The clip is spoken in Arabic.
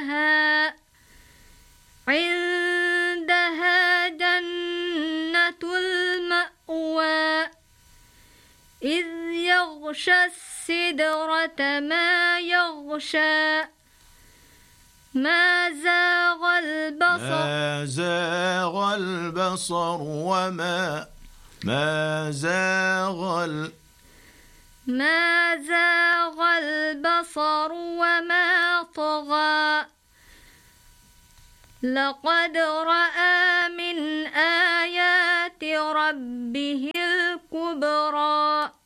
عندها جنة المأوى إذ يغشى السدرة ما يغشى ما زاغ البصر وما طغى لقد رأى من آيات ربه الكبرى